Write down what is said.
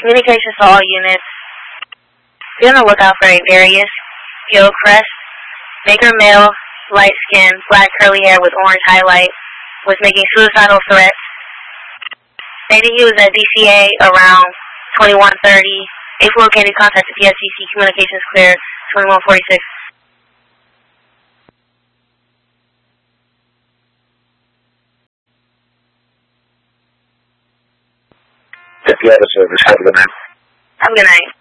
Communications to all units. Be on the lookout for Aquarius, Gilchrist, Baker male, light skin, black curly hair with orange highlight, was making suicidal threats. Stated he was at DCA around 21:30. If located, contact the PSTC. Communications clear. 2146. If you have a service, have a good night. Have a good night.